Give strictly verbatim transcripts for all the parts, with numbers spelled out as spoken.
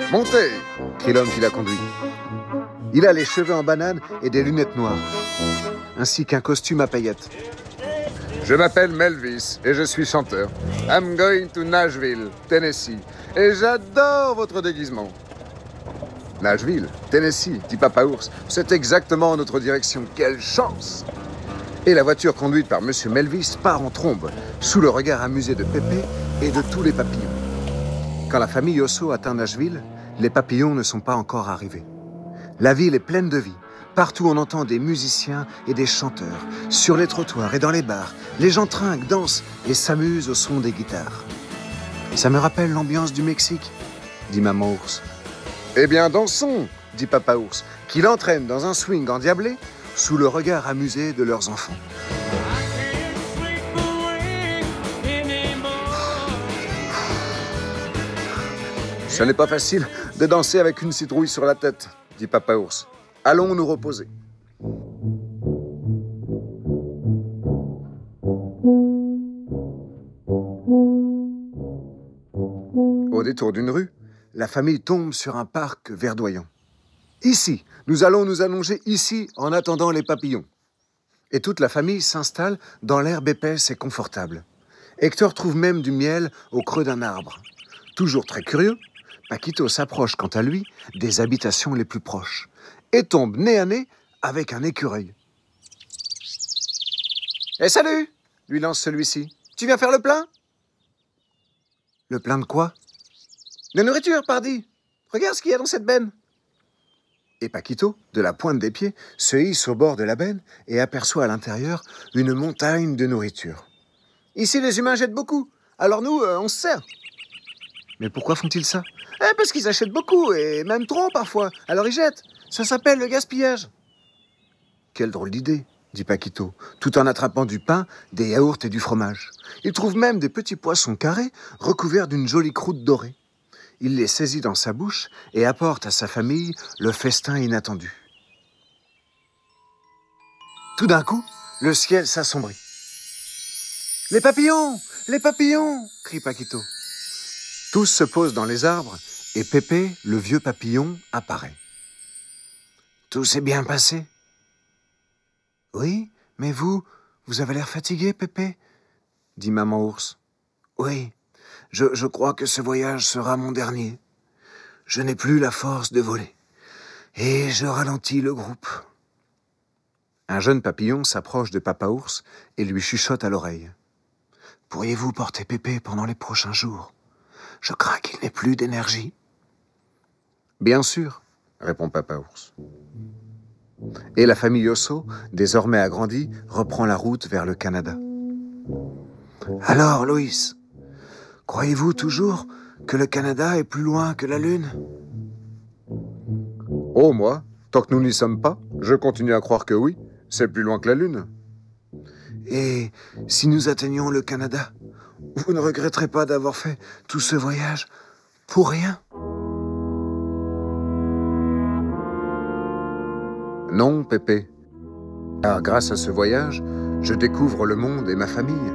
Montez, crie l'homme qui la conduit. Il a les cheveux en banane et des lunettes noires, ainsi qu'un costume à paillettes. Je m'appelle Melvis et je suis chanteur. I'm going to Nashville, Tennessee. Et j'adore votre déguisement. Nashville, Tennessee, dit Papa Ours. C'est exactement en notre direction. Quelle chance! Et la voiture conduite par Monsieur Melvis part en trombe, sous le regard amusé de Pépé et de tous les papillons. Quand la famille Osso atteint Nashville, les papillons ne sont pas encore arrivés. La ville est pleine de vie. Partout, on entend des musiciens et des chanteurs. Sur les trottoirs et dans les bars, les gens trinquent, dansent et s'amusent au son des guitares. Ça me rappelle l'ambiance du Mexique, dit Maman Ours. Eh bien, dansons, dit Papa Ours, qui l'entraîne dans un swing endiablé sous le regard amusé de leurs enfants. Ce n'est pas facile de danser avec une citrouille sur la tête, dit Papa Ours. Allons nous reposer. Au détour d'une rue, la famille tombe sur un parc verdoyant. Ici, nous allons nous allonger ici en attendant les papillons. Et toute la famille s'installe dans l'herbe épaisse et confortable. Hector trouve même du miel au creux d'un arbre. Toujours très curieux, Paquito s'approche quant à lui des habitations les plus proches et tombe nez à nez avec un écureuil. « Eh salut !» lui lance celui-ci. « Tu viens faire le plein ?»« Le plein de quoi ?»« De nourriture, pardi. Regarde ce qu'il y a dans cette benne. » Et Paquito, de la pointe des pieds, se hisse au bord de la benne et aperçoit à l'intérieur une montagne de nourriture. « Ici, les humains jettent beaucoup, alors nous, euh, on se sert. » « Mais pourquoi font-ils ça ?»« Eh, parce qu'ils achètent beaucoup, et même trop parfois, alors ils jettent. Ça s'appelle le gaspillage. » « Quelle drôle d'idée, dit Paquito, tout en attrapant du pain, des yaourts et du fromage. Il trouve même des petits poissons carrés recouverts d'une jolie croûte dorée. Il les saisit dans sa bouche et apporte à sa famille le festin inattendu. Tout d'un coup, le ciel s'assombrit. « Les papillons! Les papillons !» crie Paquito. Tous se posent dans les arbres et Pépé, le vieux papillon, apparaît. « Tout s'est bien passé ?»« Oui, mais vous, vous avez l'air fatigué, Pépé ?» dit Maman Ours. « Oui, je, je crois que ce voyage sera mon dernier. Je n'ai plus la force de voler. Et je ralentis le groupe. » Un jeune papillon s'approche de Papa Ours et lui chuchote à l'oreille. « Pourriez-vous porter Pépé pendant les prochains jours ? Je crains qu'il n'ait plus d'énergie. »« Bien sûr, » répond Papa Ours. Et la famille Osso, désormais agrandie, reprend la route vers le Canada. « Alors, Loïs, croyez-vous toujours que le Canada est plus loin que la Lune ?»« Oh, moi, tant que nous n'y sommes pas, je continue à croire que oui, c'est plus loin que la Lune. »« Et si nous atteignions le Canada, vous ne regretterez pas d'avoir fait tout ce voyage pour rien ?» Non, Pépé. Car grâce à ce voyage, je découvre le monde et ma famille.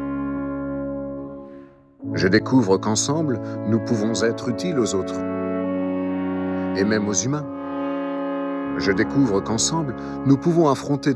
Je découvre qu'ensemble, nous pouvons être utiles aux autres. Et même aux humains. Je découvre qu'ensemble, nous pouvons affronter